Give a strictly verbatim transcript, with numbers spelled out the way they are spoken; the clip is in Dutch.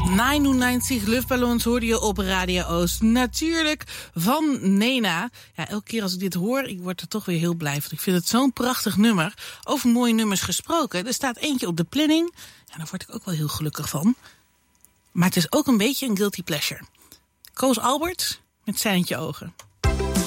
negenennegentig luchtballons hoorde je op Radio Oost. Natuurlijk van Nena. Ja, elke keer als ik dit hoor, ik word er toch weer heel blij van. Ik vind het zo'n prachtig nummer. Over mooie nummers gesproken. Er staat eentje op de planning. Ja, daar word ik ook wel heel gelukkig van. Maar het is ook een beetje een guilty pleasure. Koos Albert met Seintje Ogen.